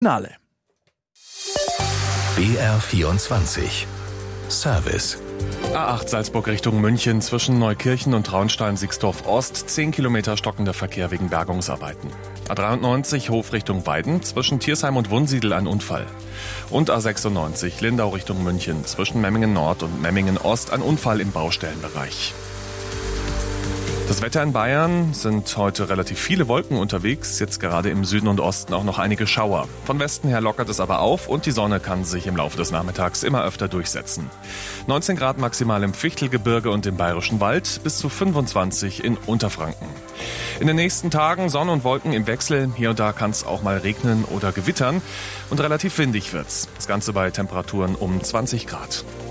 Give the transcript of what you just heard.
Nale. BR24 Service. A8 Salzburg Richtung München zwischen Neukirchen und Traunstein-Sixdorf Ost 10 Kilometer stockender Verkehr wegen Bergungsarbeiten. A93 Hof Richtung Weiden zwischen Thiersheim und Wunsiedel ein Unfall. Und A96 Lindau Richtung München zwischen Memmingen Nord und Memmingen Ost ein Unfall im Baustellenbereich. Das Wetter in Bayern sind heute relativ viele Wolken unterwegs, jetzt gerade im Süden und Osten auch noch einige Schauer. Von Westen her lockert es aber auf und die Sonne kann sich im Laufe des Nachmittags immer öfter durchsetzen. 19 Grad maximal im Fichtelgebirge und im Bayerischen Wald, bis zu 25 in Unterfranken. In den nächsten Tagen Sonne und Wolken im Wechsel, hier und da kann es auch mal regnen oder gewittern und relativ windig wird's. Das Ganze bei Temperaturen um 20 Grad.